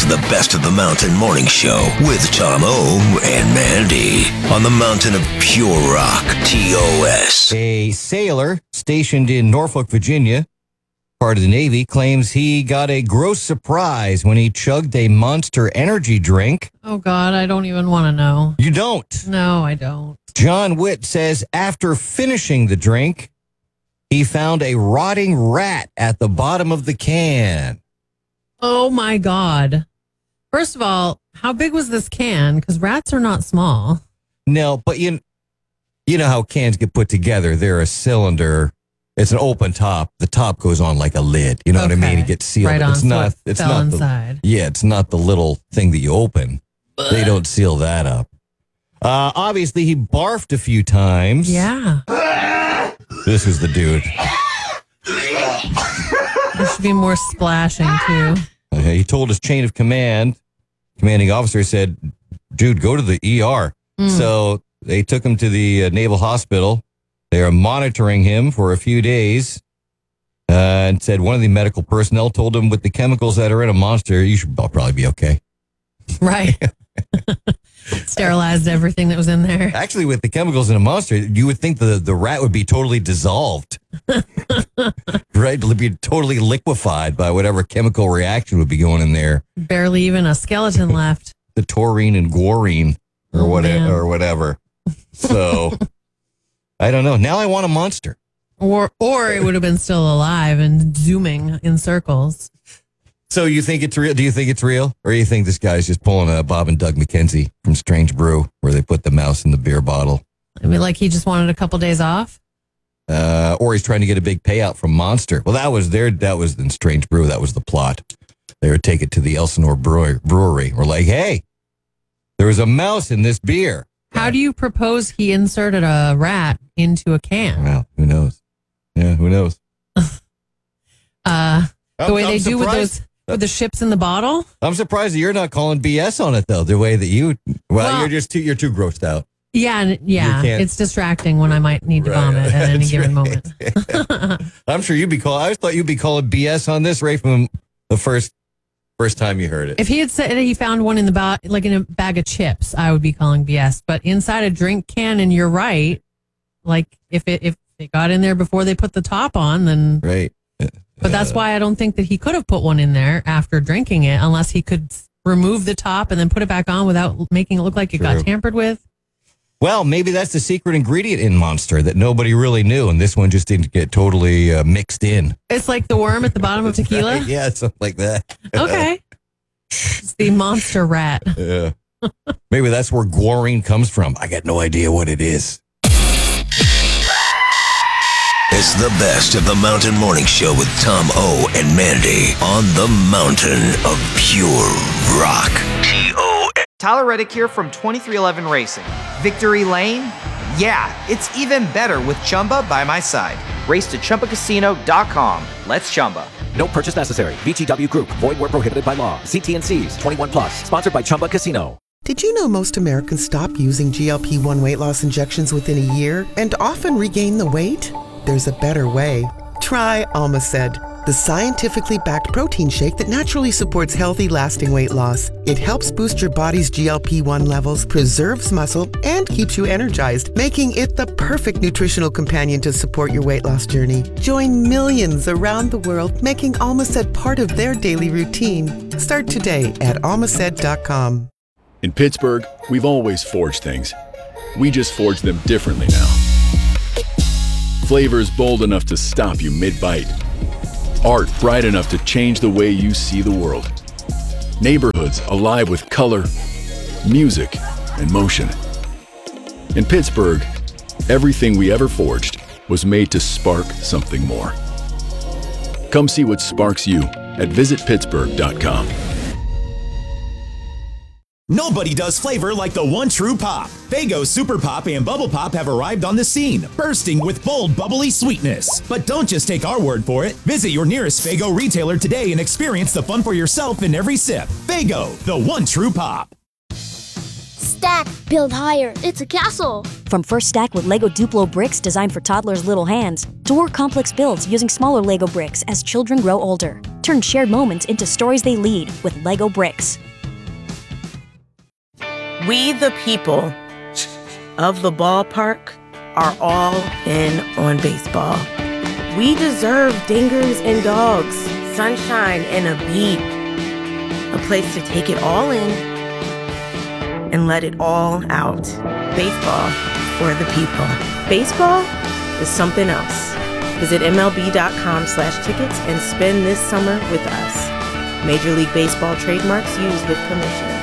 It's the Best of the Mountain Morning Show with Tom O and Mandy on the mountain of pure rock, TOS. A sailor stationed in Norfolk, Virginia, part of the Navy, claims he got a gross surprise when he chugged a Monster energy drink. Oh, God, I don't even want to know. You don't? No, I don't. John Witt says after finishing the drink, he found a rotting rat at the bottom of the can. Oh, my God. First of all, how big was this can? Because rats are not small. No, but you know how cans get put together. They're a cylinder. It's an open top. The top goes on like a lid. You know what I mean? It gets sealed. Right on, It's not. so it fell inside. It's not the little thing that you open. They don't seal that up. Obviously, he barfed a few times. Yeah. This was the dude. There should be more splashing, too. He told his chain of command. Commanding officer said, dude, go to the ER. So they took him to the Naval Hospital. They are monitoring him for a few days. And said one of the medical personnel told him with the chemicals that are in a Monster, you should probably be okay. Right. Sterilized everything that was in there. Actually, with the chemicals in a Monster, you would think the rat would be totally dissolved. Right? It'd be totally liquefied by whatever chemical reaction would be going in there. Barely even a skeleton left. The taurine and guarine or whatever. So, I don't know. Now I want a Monster. Or it would have been still alive and zooming in circles. So you think it's real? Do you think it's real? Or do you think this guy's just pulling a Bob and Doug McKenzie from Strange Brew where they put the mouse in the beer bottle? I mean, like he just wanted a couple days off? Or he's trying to get a big payout from Monster. Well, that was in Strange Brew. That was the plot. They would take it to the Elsinore Brewery. We're like, hey, there was a mouse in this beer. How do you propose he inserted a rat into a can? Well, who knows? Yeah, who knows? The way they do with the ships in the bottle? I'm surprised that you're not calling BS on it, though, the way that you're too grossed out. Yeah, it's distracting when I might need to vomit at any given moment. I'm sure I always thought you'd be calling BS on this right from the first time you heard it. If he had said he found one in in a bag of chips, I would be calling BS. But inside a drink can, and you're right. Like if it got in there before they put the top on, then right. But that's why I don't think that he could have put one in there after drinking it, unless he could remove the top and then put it back on without making it look like it got tampered with. Well, maybe that's the secret ingredient in Monster that nobody really knew, and this one just didn't get totally mixed in. It's like the worm at the bottom of tequila? Right? Yeah, something like that. Okay. It's the Monster rat. Yeah. Maybe that's where guarine comes from. I got no idea what it is. It's the Best of the Mountain Morning Show with Tom O and Mandy on the mountain of pure rock, TOS. Tyler Reddick here from 2311 Racing. Victory Lane? Yeah, it's even better with Chumba by my side. Race to ChumbaCasino.com. Let's Chumba. No purchase necessary. VGW Group. Void where prohibited by law. See T&Cs. 21 plus. Sponsored by Chumba Casino. Did you know most Americans stop using GLP-1 weight loss injections within a year and often regain the weight? There's a better way. Try Almaced, the scientifically backed protein shake that naturally supports healthy, lasting weight loss. It helps boost your body's GLP-1 levels, preserves muscle, and keeps you energized, making it the perfect nutritional companion to support your weight loss journey. Join millions around the world making Almaced part of their daily routine. Start today at almaced.com. In Pittsburgh, we've always forged things. We just forge them differently now. Flavors bold enough to stop you mid-bite. Art bright enough to change the way you see the world. Neighborhoods alive with color, music, and motion. In Pittsburgh, everything we ever forged was made to spark something more. Come see what sparks you at visitpittsburgh.com. Nobody does flavor like the one true pop. Faygo Super Pop and Bubble Pop have arrived on the scene, bursting with bold, bubbly sweetness. But don't just take our word for it. Visit your nearest Faygo retailer today and experience the fun for yourself in every sip. Faygo, the one true pop. Stack, build higher. It's a castle. From first stack with Lego Duplo bricks designed for toddlers' little hands, to more complex builds using smaller Lego bricks as children grow older. Turn shared moments into stories they lead with Lego Bricks. We, the people of the ballpark, are all in on baseball. We deserve dingers and dogs, sunshine and a beat. A place to take it all in and let it all out. Baseball for the people. Baseball is something else. Visit MLB.com/tickets and spend this summer with us. Major League Baseball trademarks used with permission.